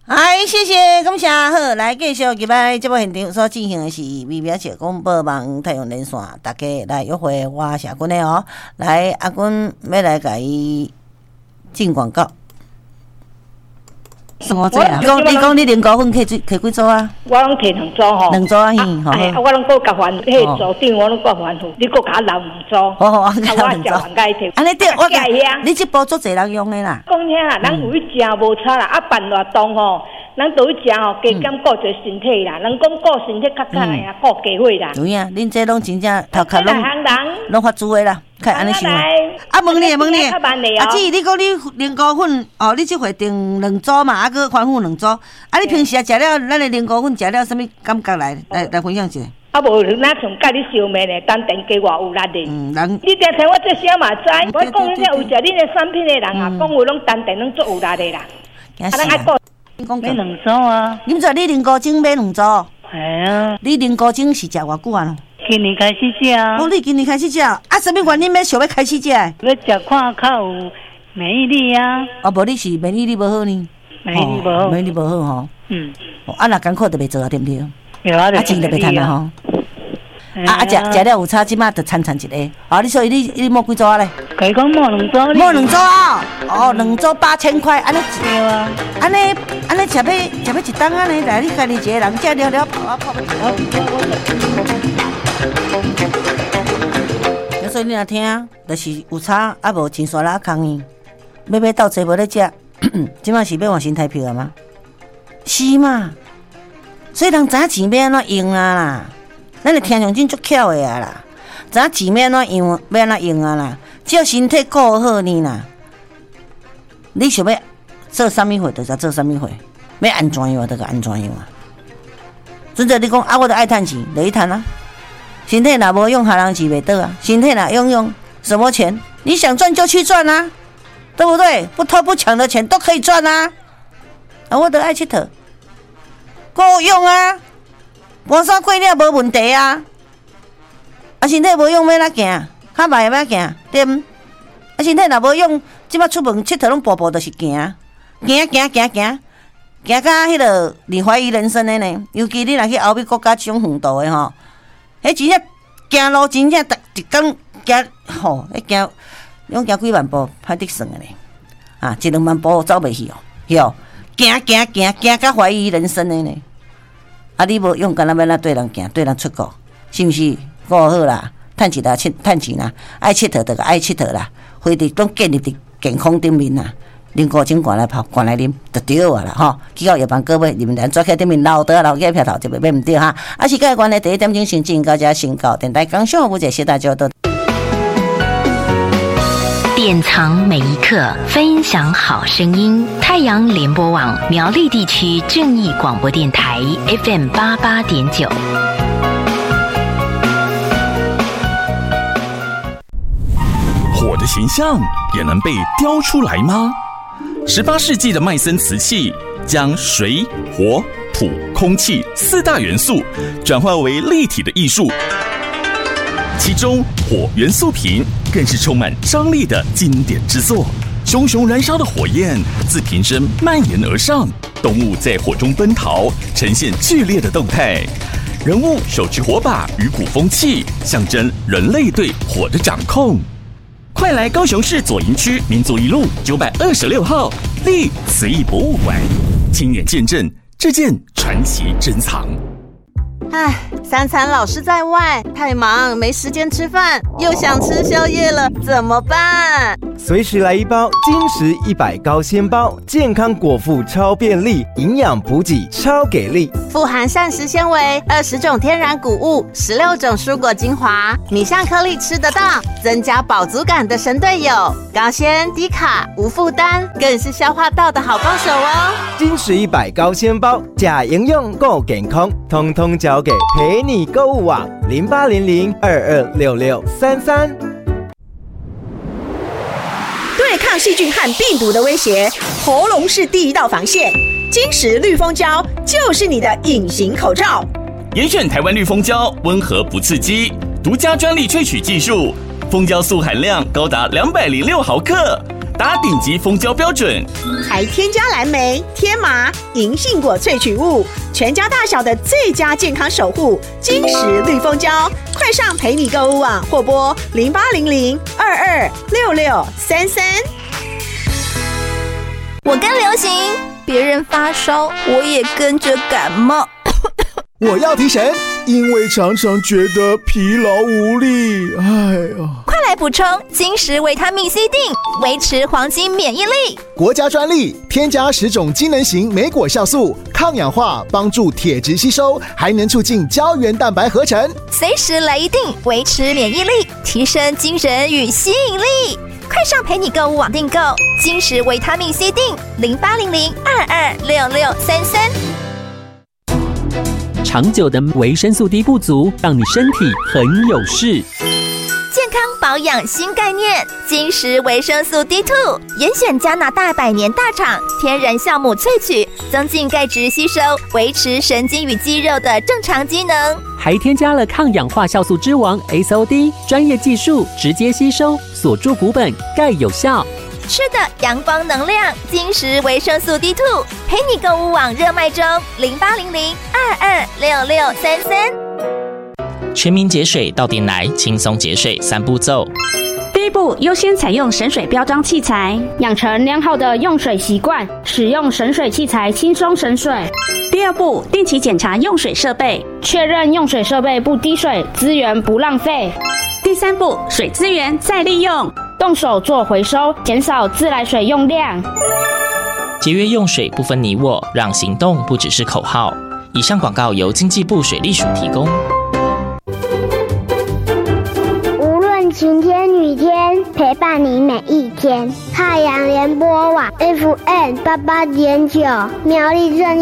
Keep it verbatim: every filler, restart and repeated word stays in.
哎，谢谢，感谢。好，来继续今摆节目现场所进行的是微妙小广播网太阳连线，大家来约会我社君的哦。来，阿君要来甲伊进广告。什么这啊？你讲你讲你零股份摕几摕几组啊？ 我拢摕两组吼， 两组啊，嘿，吼。 哎，我拢搁甲还，迄个组顶我拢搁还付，你搁甲我留两组。 好好，啊， 我食完该摕。 安尼对，我你这部足侪人用的啦。 讲遐啦，人有去食无差啦，啊办活动吼，人都去食吼，加减顾者身体啦，人讲顾身体较较来啊，顾家伙啦。 对啊，恁这拢真正头壳拢拢发珠的啦。看安尼想啊，啊问你问你，啊姊，你讲你零股份哦，你即回订两组嘛，啊搁还付两组，啊你平时啊食了咱的零股份食了什么感觉来来来分享一下？ 啊无，哪像甲你烧面的，单定加偌有力的。嗯，人你听听我这声嘛知，我讲恁有食恁的产品的人啊，讲话拢单定拢足有力的啦。啊，咱爱顾。 买两组啊！ 你唔知你零股精买两组？ 系啊。 你零股精是食偌久啊？ 今年开始食啊！ 哦，你今年开始食，啊，什么原因要想要开始食？要食看较有免疫力啊！ 啊，无你是免疫力无好呢？ 免疫力无好， 免疫力无好吼。嗯。哦，啊，那艰苦就袂做啊，对不对？ 有啊， 啊，钱就袂趁啊吼。啊啊，食食了有差，即马就参参一个。啊，你所以你你摸几组啊咧？ 可以讲摸两组。 摸两组啊！哦，两组八千块，安尼对啊。 安尼安尼食要食要一档安尼，来你家己一个人食了了跑啊跑啊。所以你若听，就是有差啊，无真煞拉空呢。要买斗齐无咧食，即马是要换新台票啊吗？是嘛？所以人知影钱要安怎用啊啦。咱的听众真足巧的啊啦，知影钱要安怎用，要安怎用啊啦。只要身体顾好呢啦，你想要做啥物货，就做啥物货；要安怎样就个安怎样啊。准则你讲啊，我都爱趁钱，就去趁啊。身体若无用，下人钱袂倒啊。身体若用用，什么钱？你想赚就去赚啊，对不对？不偷不抢的钱都可以赚啊。啊，我都爱佚佗，够用啊。换衫过了无问题啊，啊身体无用要哪行？较歹要行，对唔？啊身体若无用，即摆出门佚佗拢步步就是行，行行行行，行到迄落你怀疑人生的呢。尤其你若去欧美国家这种远途的吼，迄真正行路真正逐一工行吼，迄行拢行几万步，歹得算的呢。啊，一两万步走袂去哦，哟，行行行行到怀疑人生的呢。啊！你无用，干那要那对人行，对人出国，是毋是？顾好啦，趁钱啦，趁趁钱啦，爱佚佗就个爱佚佗啦，非得拢建立伫健康顶面啦。啉古精灌来泡，灌来啉就对啊啦吼。去到夜班各位，啉咱做起顶面老倒老鸡票头就袂变毋对哈。啊，时间关系，第一点钟先进到遮先到电台讲上服务者，谢大家多。 典藏每一刻，分享好声音。太阳联播网苗栗地区正义广播电台 F M 八八点九。 火的形象也能被雕出来吗？十八世纪的麦森瓷器将水、火、土、空气四大元素转化为立体的艺术。其中火元素瓶更是充满张力的经典之作，熊熊燃烧的火焰自瓶身蔓延而上，动物在火中奔逃，呈现剧烈的动态。人物手持火把与鼓风器，象征人类对火的掌控。快来高雄市左营区民族一路九百二十六号立瓷艺博物馆，亲眼见证这件传奇珍藏。 唉，三餐老是在外，太忙没时间吃饭，又想吃宵夜了，怎么办？ 随时来一包金石一百高纤包，健康果腹超便利，营养补给超给力， 富含膳食纤维、二十种天然谷物、十六种蔬果精华，米香颗粒吃得到，增加饱足感的神队友，高纤低卡无负担，更是消化道的好帮手哦。 金石一百高纤包，假营养够健康，通通交给陪你购物网零八零零二二六六三三。 对抗细菌和病毒的威胁，喉咙是第一道防线。金石绿蜂胶就是你的隐形口罩。 严选台湾绿蜂胶，温和不刺激，独家专利萃取技术，蜂胶素含量高达两百零六毫克， 达顶级蜂胶标准， 还添加蓝莓、天麻、银杏果萃取物，全家大小的最佳健康守护，金石绿蜂胶。快上陪你购物网或拨零八零零二二六六三三。 我跟流行，别人发烧，我也跟着感冒。 我要提神，因为常常觉得疲劳无力。哎呀， 快来补充金石维他命 C 锭，维持黄金免疫力。 国家专利，添加十种机能型莓果酵素，抗氧化，帮助铁质吸收，还能促进胶原蛋白合成。 随时来一锭，维持免疫力，提升精神与吸引力。快上陪你购物网订购金石维他命 C 锭，零八零零二二六六三三。 长久的维生素 D 不足，让你身体很有事。 健康保养新概念，金石维生素 D 二，严选加拿大百年大厂天然酵母萃取，增进钙质吸收，维持神经与肌肉的正常机能。 还添加了抗氧化酵素之王 S O D， 专业技术直接吸收，锁住骨本，钙有效。 吃的阳光能量，金石维生素 D 二，陪你购物网热卖中，零八零零二二六六三三。 全民节水到点来，轻松节水三步骤。 第一步，优先采用省水标章器材，养成良好的用水习惯，使用省水器材轻松省水。第二步，定期检查用水设备，确认用水设备不滴水，资源不浪费。第三步，水资源再利用，动手做回收，减少自来水用量。 节约用水不分你我，让行动不只是口号。以上广告由经济部水利署提供。 无论晴天雨天，陪伴你每一天。太阳联播网 F M 八八点九，苗栗正